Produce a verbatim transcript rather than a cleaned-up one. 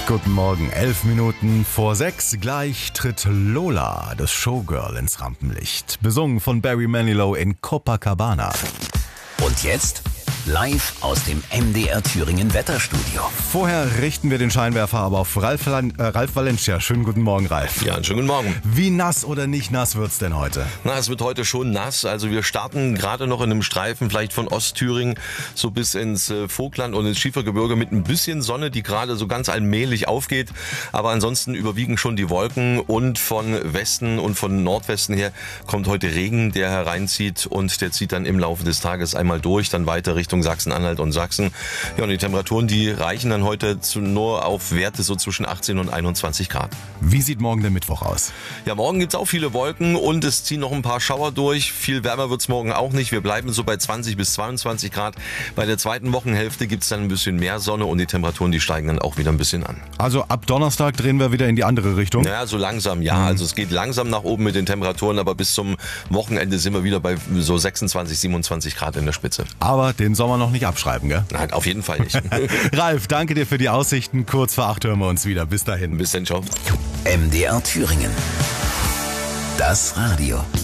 Guten Morgen, elf Minuten vor sechs. Gleich tritt Lola, das Showgirl, ins Rampenlicht. Besungen von Barry Manilow in Copacabana. Und jetzt live aus dem M D R Thüringen Wetterstudio. Vorher richten wir den Scheinwerfer aber auf Ralf, äh, Ralf Valencia. Schönen guten Morgen, Ralf. Ja, einen schönen guten Morgen. Wie nass oder nicht nass wird's denn heute? Na, es wird heute schon nass. Also wir starten gerade noch in einem Streifen, vielleicht von Ostthüringen so bis ins äh, Vogtland und ins Schiefergebirge mit ein bisschen Sonne, die gerade so ganz allmählich aufgeht. Aber ansonsten überwiegen schon die Wolken und von Westen und von Nordwesten her kommt heute Regen, der hereinzieht und der zieht dann im Laufe des Tages einmal durch, dann weiter Richtung Sachsen-Anhalt und Sachsen. Ja, und die Temperaturen, die reichen dann heute zu, nur auf Werte so zwischen achtzehn und einundzwanzig Grad. Wie sieht morgen der Mittwoch aus? Ja, morgen gibt's auch viele Wolken und es ziehen noch ein paar Schauer durch. Viel wärmer wird's morgen auch nicht. Wir bleiben so bei zwanzig bis zweiundzwanzig Grad. Bei der zweiten Wochenhälfte gibt's dann ein bisschen mehr Sonne und die Temperaturen, die steigen dann auch wieder ein bisschen an. Also ab Donnerstag drehen wir wieder in die andere Richtung? Ja, so langsam, ja. Also es geht langsam nach oben mit den Temperaturen, aber bis zum Wochenende sind wir wieder bei so sechsundzwanzig, siebenundzwanzig Grad in der Spitze. Aber den Sommer noch nicht abschreiben, gell? Nein, auf jeden Fall nicht. Ralf, danke dir für die Aussichten. Kurz vor acht hören wir uns wieder. Bis dahin. Bis dann, ciao. M D R Thüringen. Das Radio.